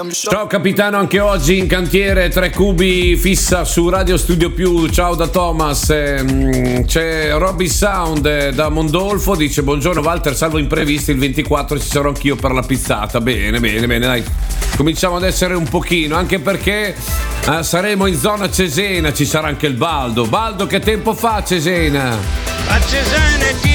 Ciao capitano, anche oggi in cantiere 3 cubi fissa su Radio Studio Più. Ciao da Thomas. C'è Robby Sound da Mondolfo, dice buongiorno Walter, salvo imprevisti, il 24 ci sarò anch'io per la pizzata. Bene, dai, cominciamo ad essere un pochino, anche perché saremo in zona Cesena, ci sarà anche il Baldo. Baldo, che tempo fa a Cesena? A Cesena